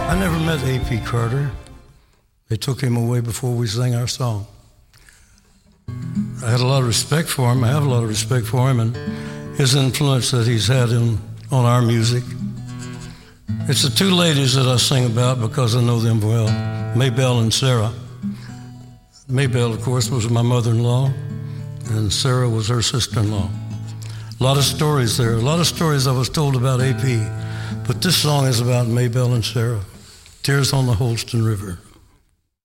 I never met A.P. Carter. They took him away before we sang our song. I had a lot of respect for him. I have a lot of respect for him and his influence that he's had on our music. It's the two ladies that I sing about because I know them well, Maybelle and Sarah. Maybelle, of course, was my mother-in-law, and Sarah was her sister-in-law. A lot of stories there, a lot of stories I was told about A.P., but this song is about Maybelle and Sarah. Tears on the Holston River.